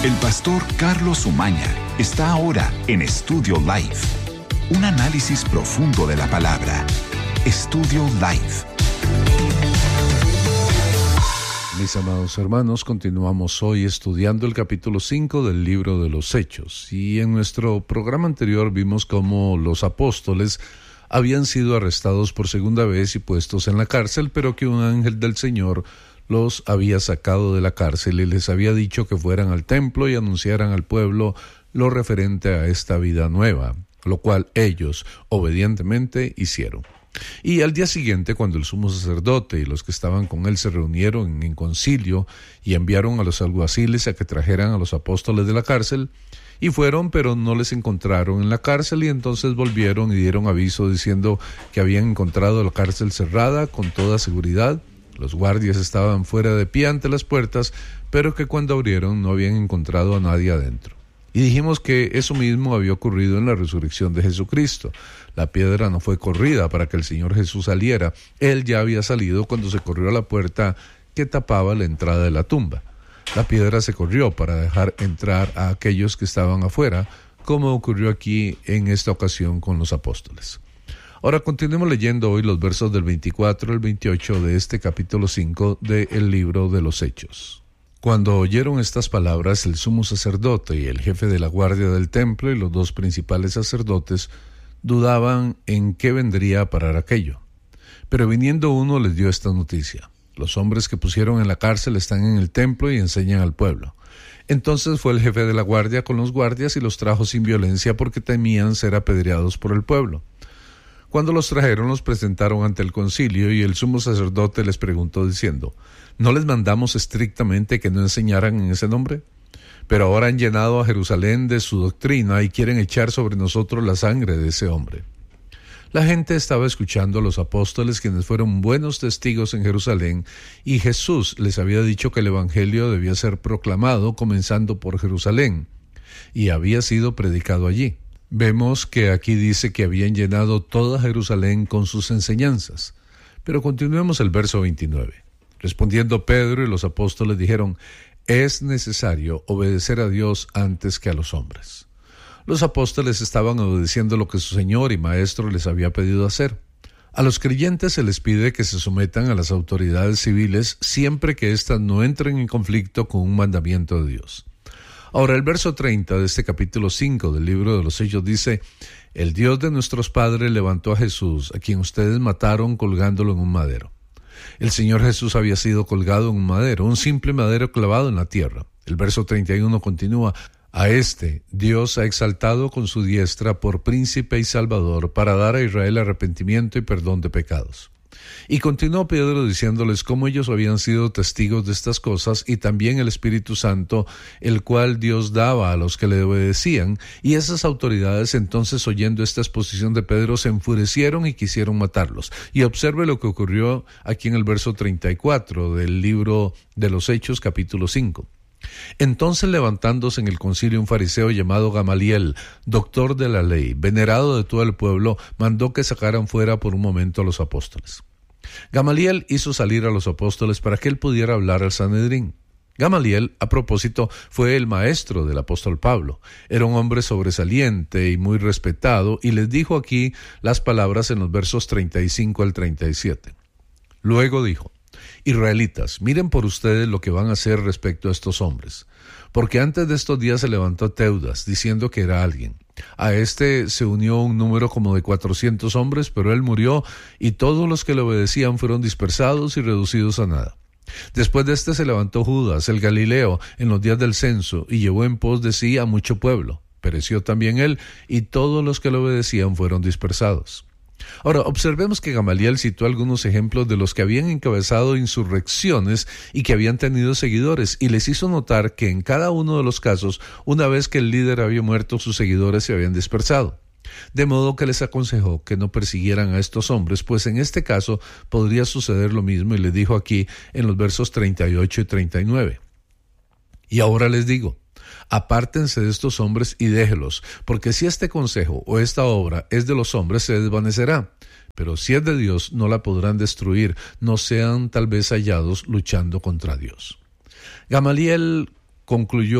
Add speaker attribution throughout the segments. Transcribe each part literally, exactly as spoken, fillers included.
Speaker 1: El pastor Carlos Umaña está ahora en Estudio Live. Un análisis profundo de la palabra. Estudio Live.
Speaker 2: Mis amados hermanos, continuamos hoy estudiando el capítulo cinco del libro de los Hechos. Y en nuestro programa anterior vimos cómo los apóstoles habían sido arrestados por segunda vez y puestos en la cárcel, pero que un ángel del Señor los había sacado de la cárcel y les había dicho que fueran al templo y anunciaran al pueblo lo referente a esta vida nueva, lo cual ellos obedientemente hicieron. Y al día siguiente, cuando el sumo sacerdote y los que estaban con él se reunieron en concilio y enviaron a los alguaciles a que trajeran a los apóstoles de la cárcel, y fueron, pero no les encontraron en la cárcel, y entonces volvieron y dieron aviso diciendo que habían encontrado la cárcel cerrada con toda seguridad. Los guardias estaban fuera de pie ante las puertas, pero que cuando abrieron no habían encontrado a nadie adentro. Y dijimos que eso mismo había ocurrido en la resurrección de Jesucristo. La piedra no fue corrida para que el Señor Jesús saliera. Él ya había salido cuando se corrió a la puerta que tapaba la entrada de la tumba. La piedra se corrió para dejar entrar a aquellos que estaban afuera, como ocurrió aquí en esta ocasión con los apóstoles. Ahora continuemos leyendo hoy los versos del veinticuatro al veintiocho de este capítulo cinco del libro de los Hechos. Cuando oyeron estas palabras, el sumo sacerdote y el jefe de la guardia del templo y los dos principales sacerdotes dudaban en qué vendría a parar aquello. Pero viniendo uno les dio esta noticia: los hombres que pusieron en la cárcel están en el templo y enseñan al pueblo. Entonces fue el jefe de la guardia con los guardias y los trajo sin violencia porque temían ser apedreados por el pueblo. Cuando los trajeron, los presentaron ante el concilio, y el sumo sacerdote les preguntó diciendo: ¿no les mandamos estrictamente que no enseñaran en ese nombre? Pero ahora han llenado a Jerusalén de su doctrina y quieren echar sobre nosotros la sangre de ese hombre. La gente estaba escuchando a los apóstoles, quienes fueron buenos testigos en Jerusalén, y Jesús les había dicho que el evangelio debía ser proclamado comenzando por Jerusalén, y había sido predicado allí. Vemos que aquí dice que habían llenado toda Jerusalén con sus enseñanzas. Pero continuemos el verso veintinueve. Respondiendo Pedro y los apóstoles dijeron: es necesario obedecer a Dios antes que a los hombres. Los apóstoles estaban obedeciendo lo que su Señor y Maestro les había pedido hacer. A los creyentes se les pide que se sometan a las autoridades civiles siempre que éstas no entren en conflicto con un mandamiento de Dios. Ahora, el verso treinta de este capítulo cinco del libro de los Hechos dice: el Dios de nuestros padres levantó a Jesús, a quien ustedes mataron colgándolo en un madero. El Señor Jesús había sido colgado en un madero, un simple madero clavado en la tierra. El verso treinta y uno continúa: a este Dios ha exaltado con su diestra por príncipe y salvador, para dar a Israel arrepentimiento y perdón de pecados. Y continuó Pedro diciéndoles cómo ellos habían sido testigos de estas cosas, y también el Espíritu Santo, el cual Dios daba a los que le obedecían. Y esas autoridades, entonces, oyendo esta exposición de Pedro, se enfurecieron y quisieron matarlos. Y observe lo que ocurrió aquí en el verso treinta y cuatro del libro de los Hechos, capítulo cinco. Entonces, levantándose en el concilio un fariseo llamado Gamaliel, doctor de la ley, venerado de todo el pueblo, mandó que sacaran fuera por un momento a los apóstoles. Gamaliel hizo salir a los apóstoles para que él pudiera hablar al Sanedrín. Gamaliel, a propósito, fue el maestro del apóstol Pablo. Era un hombre sobresaliente y muy respetado, y les dijo aquí las palabras en los versos treinta y cinco al treinta y siete. Luego dijo: Israelitas, miren por ustedes lo que van a hacer respecto a estos hombres, porque antes de estos días se levantó Teudas, diciendo que era alguien. A este se unió un número como de cuatrocientos hombres, pero él murió, y todos los que le obedecían fueron dispersados y reducidos a nada. Después de este se levantó Judas, el Galileo, en los días del censo, y llevó en pos de sí a mucho pueblo. Pereció también él, y todos los que le obedecían fueron dispersados. Ahora, observemos que Gamaliel citó algunos ejemplos de los que habían encabezado insurrecciones y que habían tenido seguidores, y les hizo notar que en cada uno de los casos, una vez que el líder había muerto, sus seguidores se habían dispersado. De modo que les aconsejó que no persiguieran a estos hombres, pues en este caso podría suceder lo mismo, y les dijo aquí en los versos treinta y ocho y treinta y nueve. Y ahora les digo: apártense de estos hombres y déjelos, porque si este consejo o esta obra es de los hombres, se desvanecerá. Pero si es de Dios, no la podrán destruir, no sean tal vez hallados luchando contra Dios. Gamaliel concluyó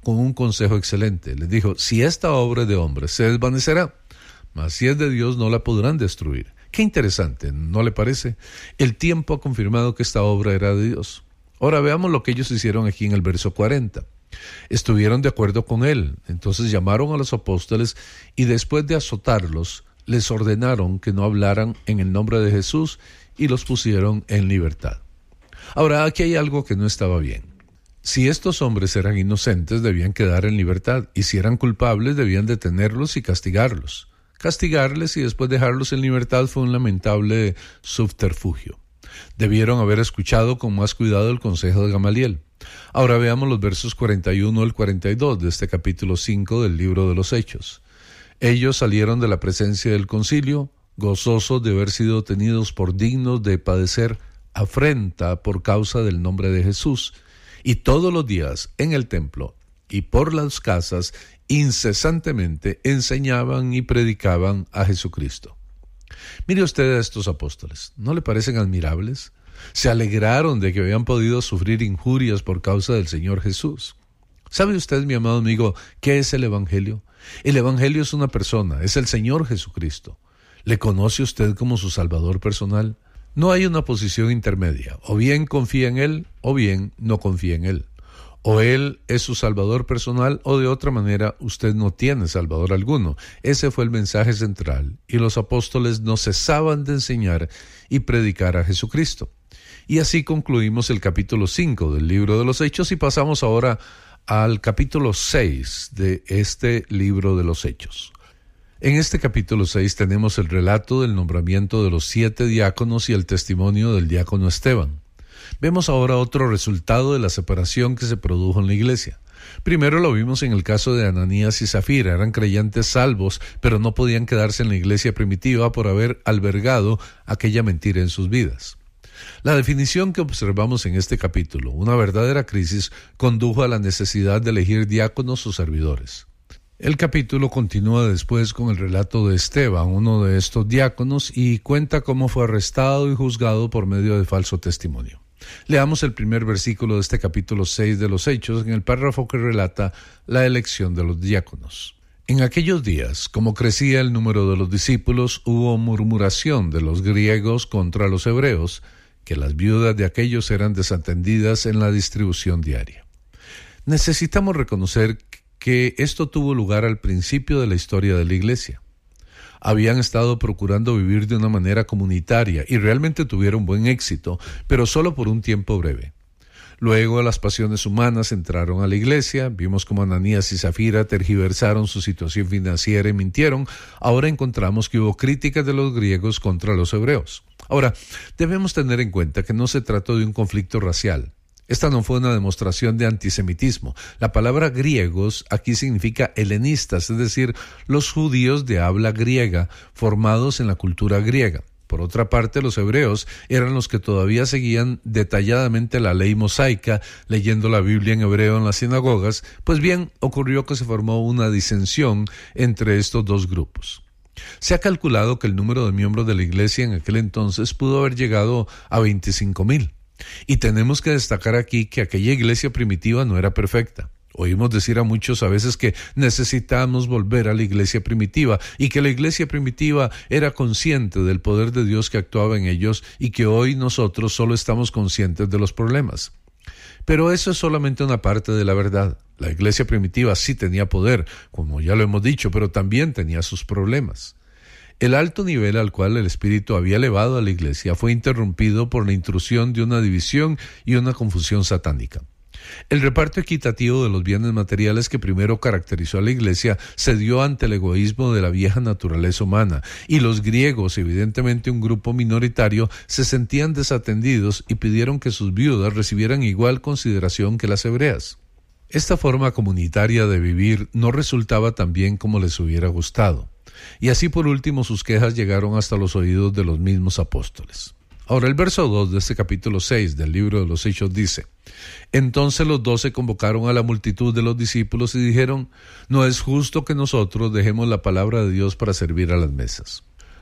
Speaker 2: con un consejo excelente. Les dijo, si esta obra es de hombres se desvanecerá, mas si es de Dios no la podrán destruir. Qué interesante, ¿no le parece? El tiempo ha confirmado que esta obra era de Dios. Ahora veamos lo que ellos hicieron aquí en el verso cuarenta. Estuvieron de acuerdo con él, entonces llamaron a los apóstoles y después de azotarlos, les ordenaron que no hablaran en el nombre de Jesús y los pusieron en libertad. Ahora, aquí hay algo que no estaba bien. Si estos hombres eran inocentes, debían quedar en libertad, y si eran culpables, debían detenerlos y castigarlos. Castigarles y después dejarlos en libertad fue un lamentable subterfugio. Debieron haber escuchado con más cuidado el consejo de Gamaliel. Ahora veamos los versos cuarenta y uno al cuarenta y dos de este capítulo cinco del libro de los Hechos. Ellos salieron de la presencia del concilio, gozosos de haber sido tenidos por dignos de padecer afrenta por causa del nombre de Jesús, y todos los días en el templo y por las casas incesantemente enseñaban y predicaban a Jesucristo. Mire usted a estos apóstoles, ¿no le parecen admirables? Se alegraron de que habían podido sufrir injurias por causa del Señor Jesús. ¿Sabe usted, mi amado amigo, qué es el Evangelio? El Evangelio es una persona, es el Señor Jesucristo. ¿Le conoce usted como su Salvador personal? No hay una posición intermedia, o bien confía en Él, o bien no confía en Él. O Él es su Salvador personal, o de otra manera usted no tiene Salvador alguno. Ese fue el mensaje central, y los apóstoles no cesaban de enseñar y predicar a Jesucristo. Y así concluimos el capítulo cinco del libro de los Hechos, y pasamos ahora al capítulo seis de este libro de los Hechos. En este capítulo seis tenemos el relato del nombramiento de los siete diáconos y el testimonio del diácono Esteban. Vemos ahora otro resultado de la separación que se produjo en la iglesia. Primero lo vimos en el caso de Ananías y Zafira. Eran creyentes salvos, pero no podían quedarse en la iglesia primitiva por haber albergado aquella mentira en sus vidas. La definición que observamos en este capítulo, una verdadera crisis, condujo a la necesidad de elegir diáconos o servidores. El capítulo continúa después con el relato de Esteban, uno de estos diáconos, y cuenta cómo fue arrestado y juzgado por medio de falso testimonio. Leamos el primer versículo de este capítulo seis de los Hechos, en el párrafo que relata la elección de los diáconos. En aquellos días, como crecía el número de los discípulos, hubo murmuración de los griegos contra los hebreos, que las viudas de aquellos eran desatendidas en la distribución diaria. Necesitamos reconocer que esto tuvo lugar al principio de la historia de la iglesia. Habían estado procurando vivir de una manera comunitaria y realmente tuvieron buen éxito, pero solo por un tiempo breve. Luego las pasiones humanas entraron a la iglesia, vimos cómo Ananías y Zafira tergiversaron su situación financiera y mintieron. Ahora encontramos que hubo críticas de los griegos contra los hebreos. Ahora, debemos tener en cuenta que no se trató de un conflicto racial. Esta no fue una demostración de antisemitismo. La palabra griegos aquí significa helenistas, es decir, los judíos de habla griega, formados en la cultura griega. Por otra parte, los hebreos eran los que todavía seguían detalladamente la ley mosaica, leyendo la Biblia en hebreo en las sinagogas. Pues bien, ocurrió que se formó una disensión entre estos dos grupos. Se ha calculado que el número de miembros de la iglesia en aquel entonces pudo haber llegado a veinticinco mil. Y tenemos que destacar aquí que aquella iglesia primitiva no era perfecta. Oímos decir a muchos a veces que necesitamos volver a la iglesia primitiva y que la iglesia primitiva era consciente del poder de Dios que actuaba en ellos y que hoy nosotros solo estamos conscientes de los problemas. Pero eso es solamente una parte de la verdad. La iglesia primitiva sí tenía poder, como ya lo hemos dicho, pero también tenía sus problemas. El alto nivel al cual el Espíritu había elevado a la iglesia fue interrumpido por la intrusión de una división y una confusión satánica. El reparto equitativo de los bienes materiales que primero caracterizó a la iglesia se dio ante el egoísmo de la vieja naturaleza humana, y los griegos, evidentemente un grupo minoritario, se sentían desatendidos y pidieron que sus viudas recibieran igual consideración que las hebreas. Esta forma comunitaria de vivir no resultaba tan bien como les hubiera gustado. Y así por último sus quejas llegaron hasta los oídos de los mismos apóstoles. Ahora el verso dos de este capítulo seis del libro de los Hechos dice: Entonces los doce convocaron a la multitud de los discípulos y dijeron: No es justo que nosotros dejemos la palabra de Dios para servir a las mesas.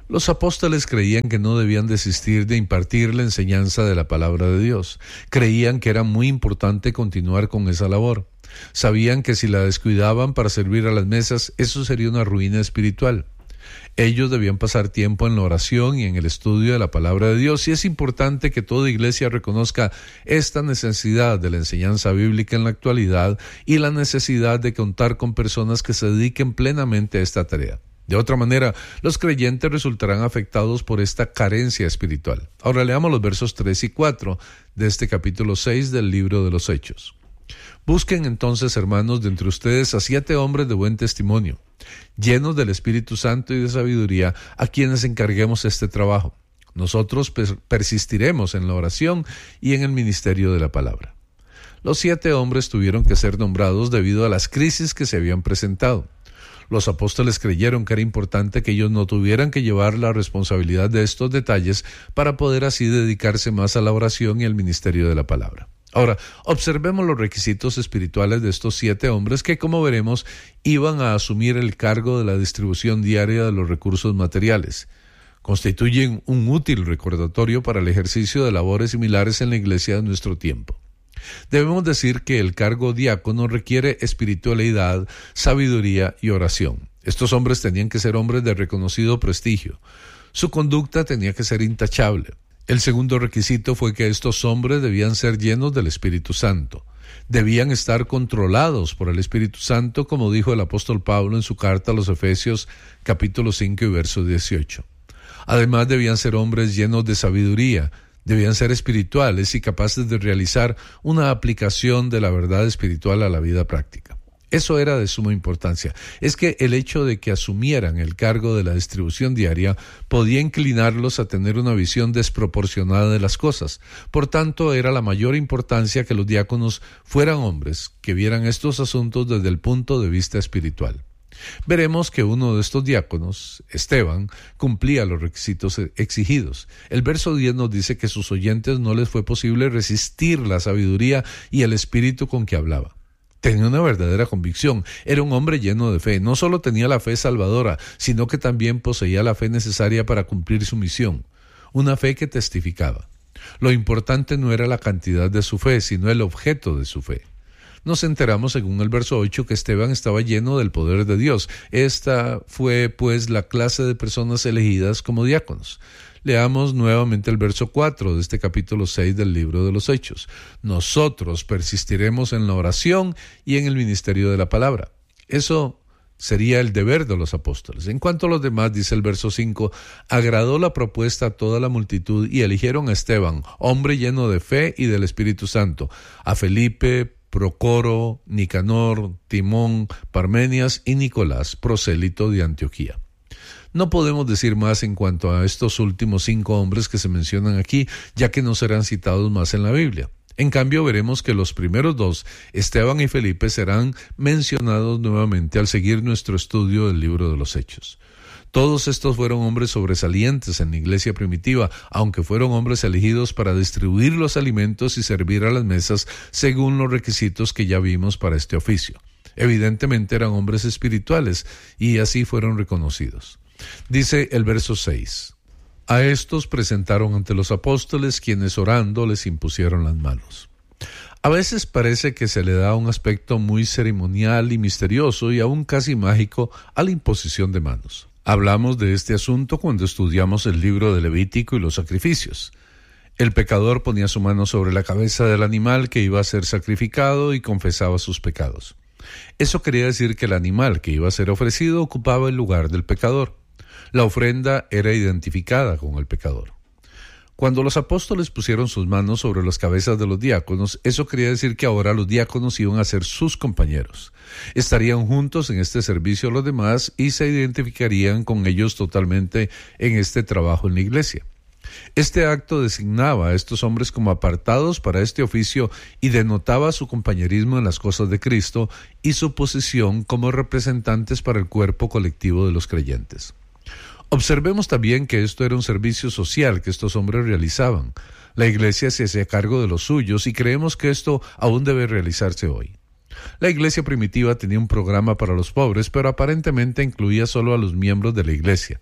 Speaker 2: Los apóstoles creían que no debían desistir de impartir la enseñanza de la palabra de Dios. Creían que era muy importante continuar con esa labor. Sabían que si la descuidaban para servir a las mesas, eso sería una ruina espiritual. Ellos debían pasar tiempo en la oración y en el estudio de la palabra de Dios, y es importante que toda iglesia reconozca esta necesidad de la enseñanza bíblica en la actualidad y la necesidad de contar con personas que se dediquen plenamente a esta tarea. De otra manera, los creyentes resultarán afectados por esta carencia espiritual. Ahora leamos los versos tres y cuatro de este capítulo seis del libro de los Hechos. Busquen entonces, hermanos, de entre ustedes a siete hombres de buen testimonio, llenos del Espíritu Santo y de sabiduría, a quienes encarguemos este trabajo. Nosotros persistiremos en la oración y en el ministerio de la palabra. Los siete hombres tuvieron que ser nombrados debido a las crisis que se habían presentado. Los apóstoles creyeron que era importante que ellos no tuvieran que llevar la responsabilidad de estos detalles para poder así dedicarse más a la oración y al ministerio de la palabra. Ahora, observemos los requisitos espirituales de estos siete hombres que, como veremos, iban a asumir el cargo de la distribución diaria de los recursos materiales. Constituyen un útil recordatorio para el ejercicio de labores similares en la iglesia de nuestro tiempo. Debemos decir que el cargo diácono requiere espiritualidad, sabiduría y oración. Estos hombres tenían que ser hombres de reconocido prestigio. Su conducta tenía que ser intachable. El segundo requisito fue que estos hombres debían ser llenos del Espíritu Santo. Debían estar controlados por el Espíritu Santo, como dijo el apóstol Pablo en su carta a los Efesios, capítulo cinco y verso dieciocho. Además, debían ser hombres llenos de sabiduría. Debían ser espirituales y capaces de realizar una aplicación de la verdad espiritual a la vida práctica. Eso era de suma importancia. Es que el hecho de que asumieran el cargo de la distribución diaria podía inclinarlos a tener una visión desproporcionada de las cosas. Por tanto, era la mayor importancia que los diáconos fueran hombres que vieran estos asuntos desde el punto de vista espiritual. Veremos que uno de estos diáconos, Esteban, cumplía los requisitos exigidos. El verso diez nos dice que a sus oyentes no les fue posible resistir la sabiduría y el espíritu con que hablaba. Tenía una verdadera convicción, era un hombre lleno de fe. No solo tenía la fe salvadora, sino que también poseía la fe necesaria para cumplir su misión, una fe que testificaba. Lo importante no era la cantidad de su fe, sino el objeto de su fe. Nos enteramos, según el verso ocho, que Esteban estaba lleno del poder de Dios. Esta fue, pues, la clase de personas elegidas como diáconos. Leamos nuevamente el verso cuatro de este capítulo seis del libro de los Hechos. Nosotros persistiremos en la oración y en el ministerio de la palabra. Eso sería el deber de los apóstoles. En cuanto a los demás, dice el verso cinco, agradó la propuesta a toda la multitud y eligieron a Esteban, hombre lleno de fe y del Espíritu Santo, a Felipe, Procoro, Nicanor, Timón, Parmenias y Nicolás, prosélito de Antioquía. No podemos decir más en cuanto a estos últimos cinco hombres que se mencionan aquí, ya que no serán citados más en la Biblia. En cambio, veremos que los primeros dos, Esteban y Felipe, serán mencionados nuevamente al seguir nuestro estudio del libro de los Hechos. Todos estos fueron hombres sobresalientes en la iglesia primitiva, aunque fueron hombres elegidos para distribuir los alimentos y servir a las mesas según los requisitos que ya vimos para este oficio. Evidentemente eran hombres espirituales y así fueron reconocidos. Dice el verso seis, a estos presentaron ante los apóstoles, quienes orando les impusieron las manos. A veces parece que se le da un aspecto muy ceremonial y misterioso y aún casi mágico a la imposición de manos. Hablamos de este asunto cuando estudiamos el libro de Levítico y los sacrificios. El pecador ponía su mano sobre la cabeza del animal que iba a ser sacrificado y confesaba sus pecados. Eso quería decir que el animal que iba a ser ofrecido ocupaba el lugar del pecador. La ofrenda era identificada con el pecador. Cuando los apóstoles pusieron sus manos sobre las cabezas de los diáconos, eso quería decir que ahora los diáconos iban a ser sus compañeros. Estarían juntos en este servicio a los demás y se identificarían con ellos totalmente en este trabajo en la iglesia. Este acto designaba a estos hombres como apartados para este oficio y denotaba su compañerismo en las cosas de Cristo y su posición como representantes para el cuerpo colectivo de los creyentes. Observemos también que esto era un servicio social que estos hombres realizaban. La iglesia se hacía cargo de los suyos y creemos que esto aún debe realizarse hoy. La iglesia primitiva tenía un programa para los pobres, pero aparentemente incluía solo a los miembros de la iglesia.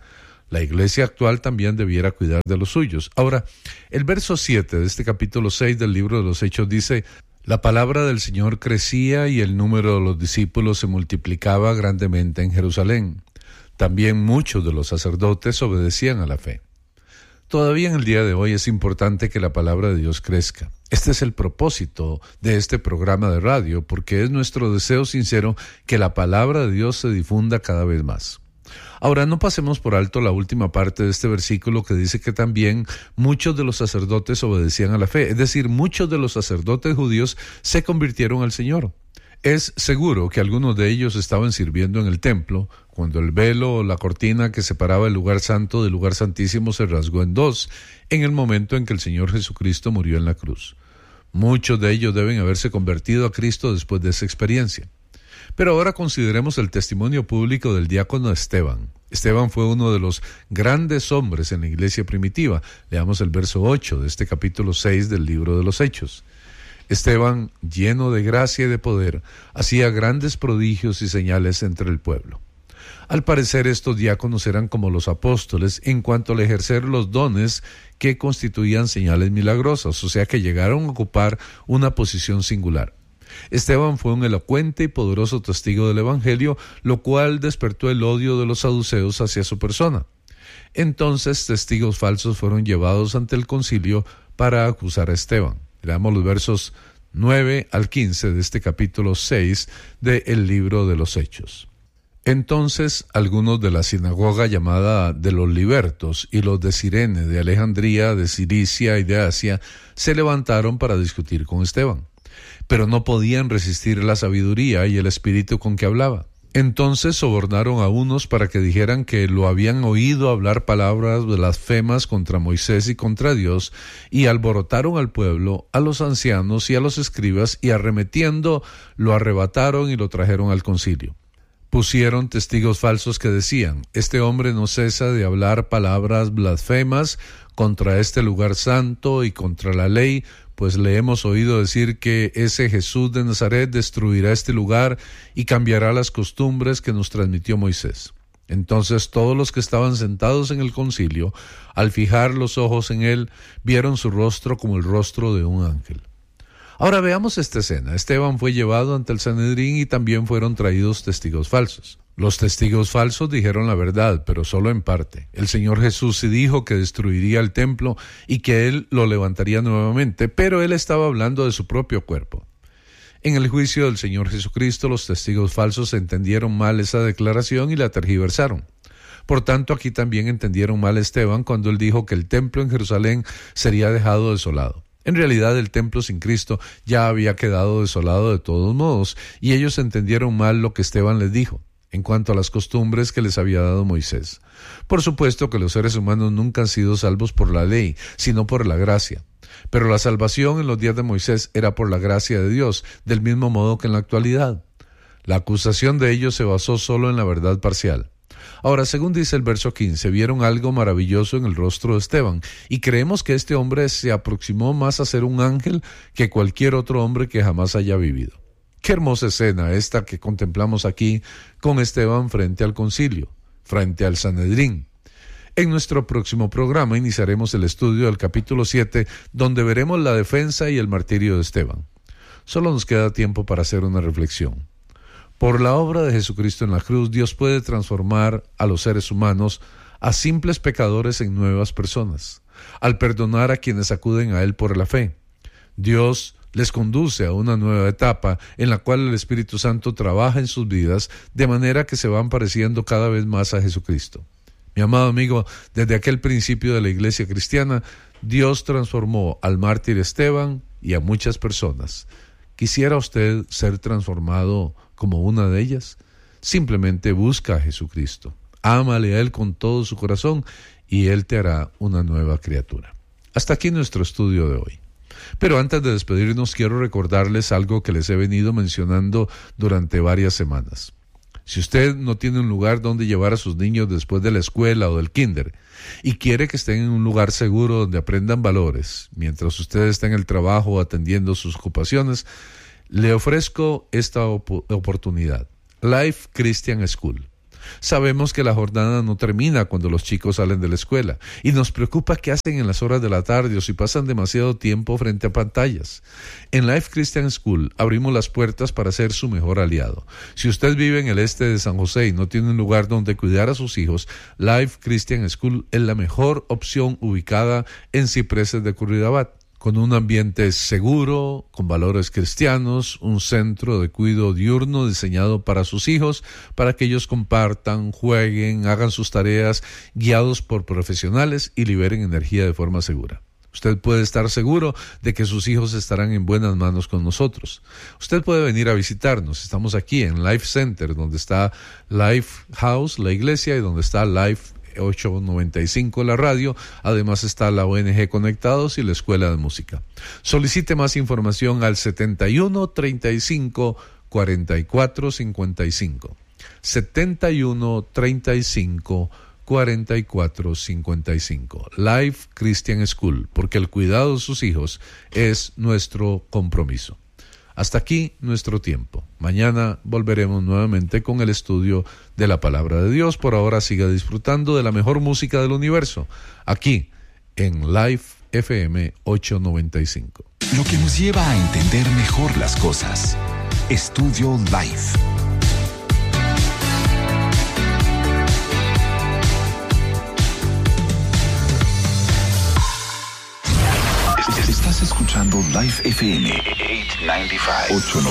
Speaker 2: La iglesia actual también debiera cuidar de los suyos. Ahora, el verso siete de este capítulo seis del libro de los Hechos dice: la palabra del Señor crecía y el número de los discípulos se multiplicaba grandemente en Jerusalén. También muchos de los sacerdotes obedecían a la fe. Todavía en el día de hoy es importante que la palabra de Dios crezca. Este es el propósito de este programa de radio, porque es nuestro deseo sincero que la palabra de Dios se difunda cada vez más. Ahora, no pasemos por alto la última parte de este versículo que dice que también muchos de los sacerdotes obedecían a la fe. Es decir, muchos de los sacerdotes judíos se convirtieron al Señor. Es seguro que algunos de ellos estaban sirviendo en el templo cuando el velo o la cortina que separaba el lugar santo del lugar santísimo se rasgó en dos en el momento en que el Señor Jesucristo murió en la cruz. Muchos de ellos deben haberse convertido a Cristo después de esa experiencia. Pero ahora consideremos el testimonio público del diácono Esteban. Esteban fue uno de los grandes hombres en la iglesia primitiva. Leamos el verso ocho de este capítulo seis del libro de los Hechos. Esteban, lleno de gracia y de poder, hacía grandes prodigios y señales entre el pueblo. Al parecer, estos diáconos eran como los apóstoles en cuanto al ejercer los dones que constituían señales milagrosas, o sea que llegaron a ocupar una posición singular. Esteban fue un elocuente y poderoso testigo del Evangelio, lo cual despertó el odio de los saduceos hacia su persona. Entonces, testigos falsos fueron llevados ante el concilio para acusar a Esteban. Leamos los versos nueve al quince de este capítulo seis del libro de los Hechos. Entonces algunos de la sinagoga llamada de los libertos y los de Cirene, de Alejandría, de Cilicia y de Asia, se levantaron para discutir con Esteban, pero no podían resistir la sabiduría y el espíritu con que hablaba. Entonces sobornaron a unos para que dijeran que lo habían oído hablar palabras blasfemas contra Moisés y contra Dios, y alborotaron al pueblo, a los ancianos y a los escribas, y arremetiendo lo arrebataron y lo trajeron al concilio. Pusieron testigos falsos que decían: este hombre no cesa de hablar palabras blasfemas contra este lugar santo y contra la ley, pues le hemos oído decir que ese Jesús de Nazaret destruirá este lugar y cambiará las costumbres que nos transmitió Moisés. Entonces todos los que estaban sentados en el concilio, al fijar los ojos en él, vieron su rostro como el rostro de un ángel. Ahora veamos esta escena. Esteban fue llevado ante el Sanedrín y también fueron traídos testigos falsos. Los testigos falsos dijeron la verdad, pero solo en parte. El Señor Jesús sí dijo que destruiría el templo y que Él lo levantaría nuevamente, pero Él estaba hablando de su propio cuerpo. En el juicio del Señor Jesucristo, los testigos falsos entendieron mal esa declaración y la tergiversaron. Por tanto, aquí también entendieron mal a Esteban cuando él dijo que el templo en Jerusalén sería dejado desolado. En realidad, el templo sin Cristo ya había quedado desolado de todos modos, y ellos entendieron mal lo que Esteban les dijo en cuanto a las costumbres que les había dado Moisés. Por supuesto que los seres humanos nunca han sido salvos por la ley, sino por la gracia. Pero la salvación en los días de Moisés era por la gracia de Dios, del mismo modo que en la actualidad. La acusación de ellos se basó solo en la verdad parcial. Ahora, según dice el verso quince, vieron algo maravilloso en el rostro de Esteban, y creemos que este hombre se aproximó más a ser un ángel que cualquier otro hombre que jamás haya vivido. Qué hermosa escena esta que contemplamos aquí con Esteban frente al concilio, frente al Sanedrín. En nuestro próximo programa iniciaremos el estudio del capítulo siete, donde veremos la defensa y el martirio de Esteban. Solo nos queda tiempo para hacer una reflexión. Por la obra de Jesucristo en la cruz, Dios puede transformar a los seres humanos, a simples pecadores, en nuevas personas, al perdonar a quienes acuden a Él por la fe. Dios les conduce a una nueva etapa en la cual el Espíritu Santo trabaja en sus vidas de manera que se van pareciendo cada vez más a Jesucristo. Mi amado amigo, desde aquel principio de la iglesia cristiana, Dios transformó al mártir Esteban y a muchas personas. ¿Quisiera usted ser transformado como una de ellas? Simplemente busca a Jesucristo, ámale a Él con todo su corazón y Él te hará una nueva criatura. Hasta aquí nuestro estudio de hoy. Pero antes de despedirnos, quiero recordarles algo que les he venido mencionando durante varias semanas. Si usted no tiene un lugar donde llevar a sus niños después de la escuela o del kinder y quiere que estén en un lugar seguro donde aprendan valores, mientras usted está en el trabajo o atendiendo sus ocupaciones, le ofrezco esta op- oportunidad. Life Christian School. Sabemos que la jornada no termina cuando los chicos salen de la escuela y nos preocupa qué hacen en las horas de la tarde o si pasan demasiado tiempo frente a pantallas. En Life Christian School abrimos las puertas para ser su mejor aliado. Si usted vive en el este de San José y no tiene un lugar donde cuidar a sus hijos, Life Christian School es la mejor opción, ubicada en Cipreses de Curridabat, con un ambiente seguro, con valores cristianos, un centro de cuidado diurno diseñado para sus hijos, para que ellos compartan, jueguen, hagan sus tareas, guiados por profesionales y liberen energía de forma segura. Usted puede estar seguro de que sus hijos estarán en buenas manos con nosotros. Usted puede venir a visitarnos. Estamos aquí en Life Center, donde está Life House, la iglesia, y donde está Life ochocientos noventa y cinco, la radio. Además está la O N G Conectados y la Escuela de Música. Solicite más información al setenta y uno, treinta y cinco, cuarenta y cuatro, cincuenta y cinco. setenta y uno, treinta y cinco, cuarenta y cuatro, cincuenta y cinco. Life Christian School, porque el cuidado de sus hijos es nuestro compromiso. Hasta aquí nuestro tiempo. Mañana volveremos nuevamente con el estudio de la Palabra de Dios. Por ahora siga disfrutando de la mejor música del universo, aquí en Life F M ochocientos noventa y cinco.
Speaker 1: Lo que nos lleva a entender mejor las cosas. Estudio Life. Estás escuchando Life F M ochocientos noventa y cinco.